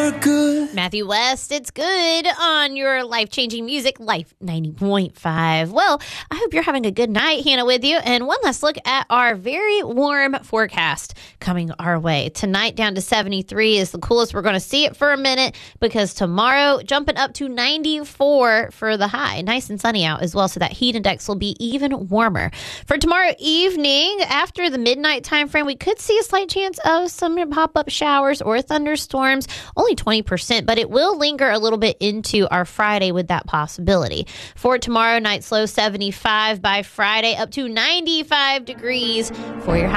Matthew West, it's good on your life-changing music, Life 90.5. Well, I hope you're having a good night. Hannah with you. And one last look at our very warm forecast coming our way. Tonight down to 73 is the coolest. We're going to see it for a minute because tomorrow jumping up to 94 for the high. Nice and sunny out as well, so that heat index will be even warmer. For tomorrow evening, after the midnight time frame, we could see a slight chance of some pop-up showers or thunderstorms, only 20%, but it will linger a little bit into our Friday with that possibility. For tomorrow, night's low 75, by Friday up to 95 degrees for your high.